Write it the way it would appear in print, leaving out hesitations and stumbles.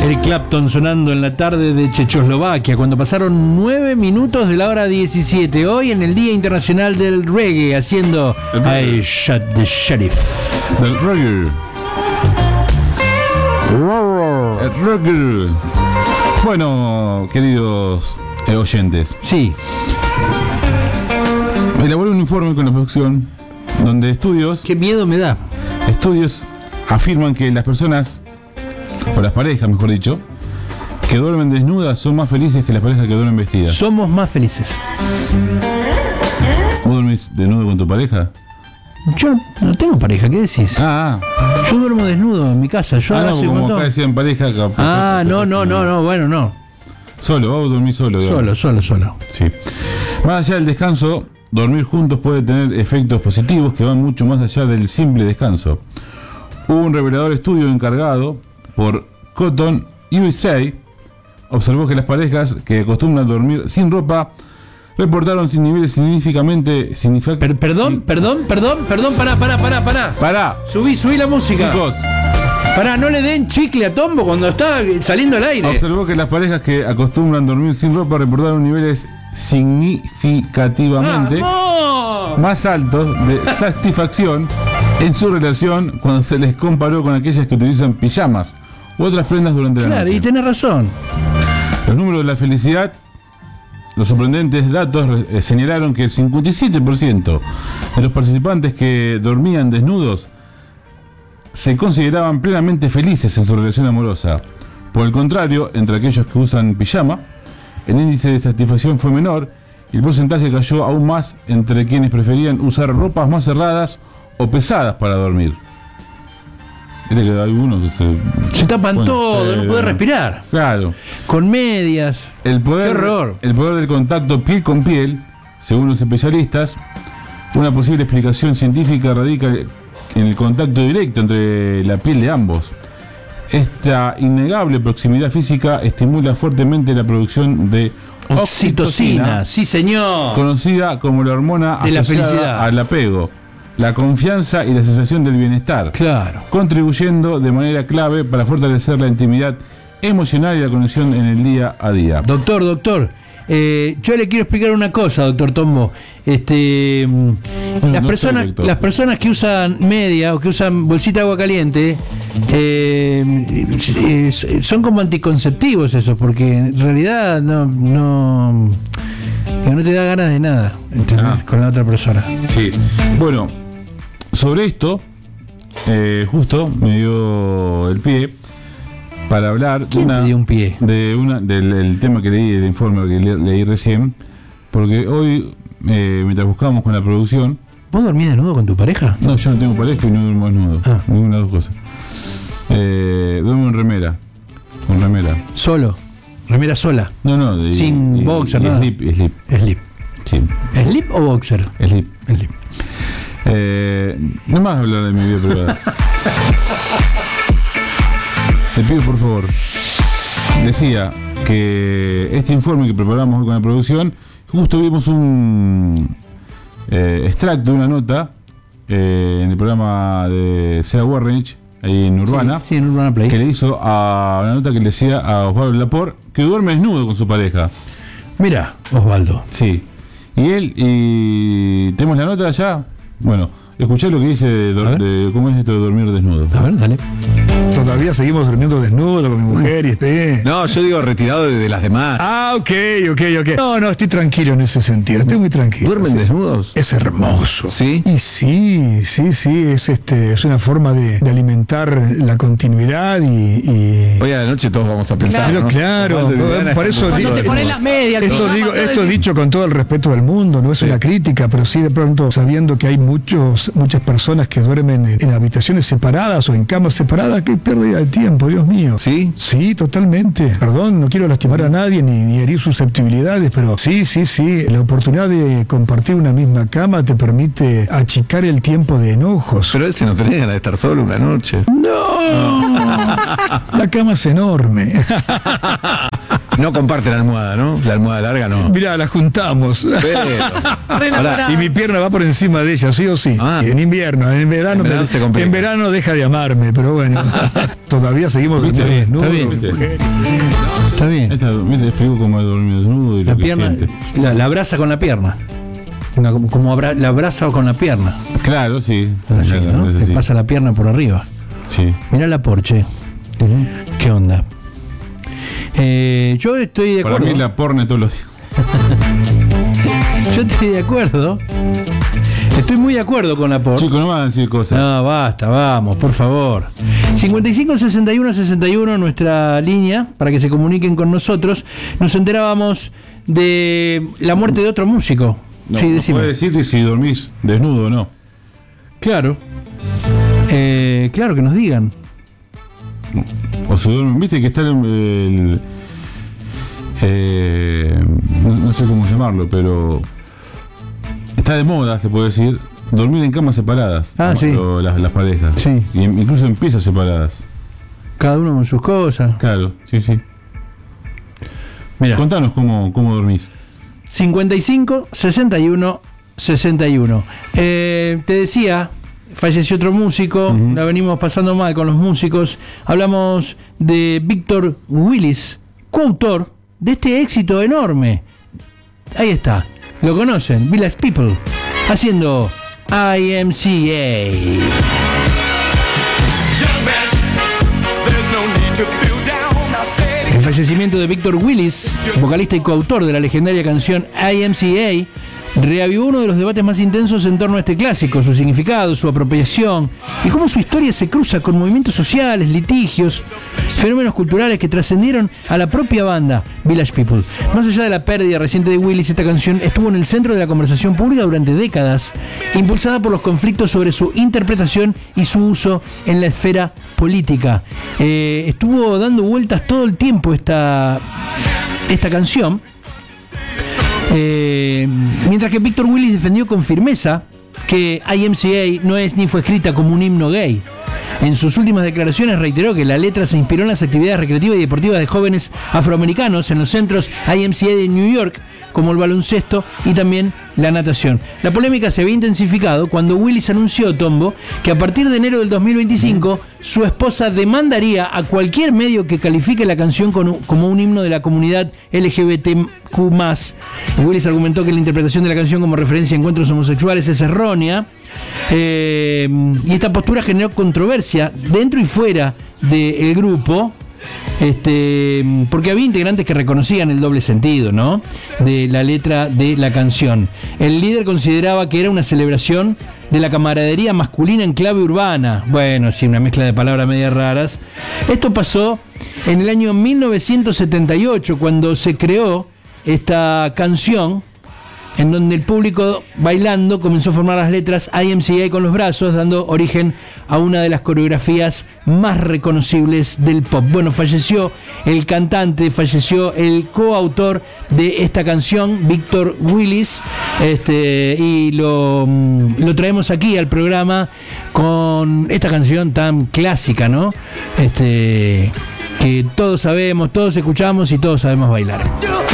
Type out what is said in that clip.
Eric Clapton sonando en la tarde de Checoslovaquia, cuando pasaron 9 minutos de la hora 17, hoy en el Día Internacional del Reggae, haciendo I Shot the Sheriff. Del reggae. El reggae. Bueno, queridos oyentes. Sí. Elaboré un informe con la producción donde Qué miedo me da. estudios afirman que las personas, o las parejas mejor dicho, que duermen desnudas son más felices que las parejas que duermen vestidas. Somos más felices. ¿Vos dormís desnudo con tu pareja? Yo no tengo pareja, ¿qué decís? Yo duermo desnudo en mi casa. Yo no, hace un como montón. acá decían pareja. Acá, No, bueno, no. Solo, vos dormís solo. Digamos. Solo. Sí. Más allá del descanso, dormir juntos puede tener efectos positivos que van mucho más allá del simple descanso. Hubo un revelador estudio encargado por Cotton USA, observó que las parejas que acostumbran dormir sin ropa reportaron sin niveles significativamente... Perdón, pará. Subí la música. Chicos. Pará, no le den chicle a Tombo cuando está saliendo al aire. Observó que las parejas que acostumbran dormir sin ropa reportaron niveles significativamente más altos de satisfacción en su relación cuando se les comparó con aquellas que utilizan pijamas u otras prendas durante la noche. Claro, y tenés razón. Los números de la felicidad, los sorprendentes datos señalaron que el 57% de los participantes que dormían desnudos se consideraban plenamente felices en su relación amorosa. Por el contrario, entre aquellos que usan pijama, el índice de satisfacción fue menor y el porcentaje cayó aún más entre quienes preferían usar ropas más cerradas o pesadas para dormir. Viste que hay unos que se tapan todo, no puede respirar. Claro. Con medias. Qué horror. El poder del contacto piel con piel, según los especialistas, una posible explicación científica radica en el contacto directo entre la piel de ambos. Esta innegable proximidad física estimula fuertemente la producción de oxitocina, sí señor, conocida como la hormona de la asociada felicidad, al apego, la confianza y la sensación del bienestar, claro, contribuyendo de manera clave para fortalecer la intimidad emocional y la conexión en el día a día. Doctor, yo le quiero explicar una cosa, doctor Tombo. Las personas que usan media o que usan bolsita de agua caliente son como anticonceptivos esos, porque en realidad no te da ganas de nada, ¿entendés? Con la otra persona. Sí. Bueno, sobre esto, justo me dio el pie para hablar del tema que leí, el informe que leí recién, porque hoy, mientras buscábamos con la producción... ¿Vos dormís desnudo con tu pareja? No, yo no tengo pareja y no duermo desnudo. Ninguna de las dos cosas. Duermo en remera. Con remera. ¿Solo? ¿Remera sola? No. Sin boxer, nada. Slip. Sí. ¿Slip o boxer? Slip. No más hablar de mi vida privada. Te pido por favor. Decía que este informe que preparamos hoy con la producción, justo vimos un extracto de una nota en el programa de Sea Warrenich, ahí en Urbana, sí, en Urbana Play, que le hizo a una nota que le decía a Osvaldo Lapor que duerme desnudo con su pareja. Mira, Osvaldo. Sí. Y tenemos la nota allá. Bueno, escuchá lo que dice de cómo es esto de dormir desnudo. A ver, dale. Todavía seguimos durmiendo desnudo con mi mujer y No, yo digo retirado de las demás. Ok. No, estoy tranquilo en ese sentido, estoy muy tranquilo. ¿Duermen desnudos? Es hermoso. ¿Sí? Y sí, es una forma de alimentar la continuidad y... Hoy a la noche todos vamos a pensar, Pero ¿no? claro, por eso Cuando te pones las medias, esto dicho con todo el respeto del mundo, no es una crítica, pero sí de pronto sabiendo que hay muchas personas que duermen en habitaciones separadas o en camas separadas, qué pérdida de tiempo, Dios mío. ¿Sí? Sí, totalmente. Perdón, no quiero lastimar a nadie ni herir susceptibilidades, pero sí. La oportunidad de compartir una misma cama te permite achicar el tiempo de enojos. Pero ese no tenés ganas de estar solo una noche. ¡No! La cama es enorme. No comparte la almohada, ¿no? La almohada larga no. Mirá, la juntamos. Ahora, Y mi pierna va por encima de ella, sí o sí. Ah. En invierno, en verano, En verano se complica. en verano deja de amarme, pero bueno, todavía seguimos ¿Viste? desnudos. Está bien. ¿Viste? Está bien. ¿Viste? Explico cómo es dormir desnudo y La lo que pierna, siente. la abraza con la pierna. La abraza con la pierna. Claro, sí. Así, ¿no? Es Te así. pasa la pierna por arriba. Sí. Mirá la Porsche. ¿Qué onda? Yo estoy de Para acuerdo. mí la porne todos los días. Yo estoy de acuerdo. Estoy muy de acuerdo con la Porsche. Chicos, no van a decir cosas. No, basta, vamos, por favor. 55 61 61, nuestra línea, para que se comuniquen con nosotros. Nos enterábamos de la muerte de otro músico. No, Sí, no decime. puede decirte si dormís desnudo o no. Claro. Claro, que nos digan. O se duermen, viste que está no sé cómo llamarlo, pero está de moda, se puede decir, dormir en camas separadas. Ah, sí. Las parejas. Sí. Y incluso en piezas separadas. Cada uno con sus cosas. Claro, sí, sí. Mira. Contanos cómo dormís. 55 61 61. Te decía, falleció otro músico, la venimos pasando mal con los músicos. Hablamos de Víctor Willis, coautor de este éxito enorme. Ahí está, lo conocen, Village People, haciendo IMCA. El fallecimiento de Víctor Willis, vocalista y coautor de la legendaria canción IMCA, reavivó uno de los debates más intensos en torno a este clásico, su significado, su apropiación y cómo su historia se cruza con movimientos sociales, litigios, fenómenos culturales que trascendieron a la propia banda Village People. Más allá de la pérdida reciente de Willis, esta canción estuvo en el centro de la conversación pública durante décadas, impulsada por los conflictos sobre su interpretación y su uso en la esfera política. Estuvo dando vueltas todo el tiempo esta canción. Mientras que Víctor Willis defendió con firmeza que IMCA no es ni fue escrita como un himno gay. En sus últimas declaraciones reiteró que la letra se inspiró en las actividades recreativas y deportivas de jóvenes afroamericanos en los centros IMCA de New York, como el baloncesto y también la natación. La polémica se había intensificado cuando Willis anunció, Tombo, que a partir de enero del 2025 su esposa demandaría a cualquier medio que califique la canción como un himno de la comunidad LGBTQ+. Willis argumentó que la interpretación de la canción como referencia a encuentros homosexuales es errónea. Y esta postura generó controversia dentro y fuera del grupo, porque había integrantes que reconocían el doble sentido, ¿no?, de la letra de la canción. El líder consideraba que era una celebración de la camaradería masculina en clave urbana. Bueno, sí, una mezcla de palabras medias raras. Esto pasó en el año 1978, cuando se creó esta canción, en donde el público bailando comenzó a formar las letras IMCA con los brazos, dando origen a una de las coreografías más reconocibles del pop. Bueno, falleció el cantante, falleció el coautor de esta canción, Víctor Willis, y lo traemos aquí al programa con esta canción tan clásica, ¿no? Que todos sabemos, todos escuchamos y todos sabemos bailar.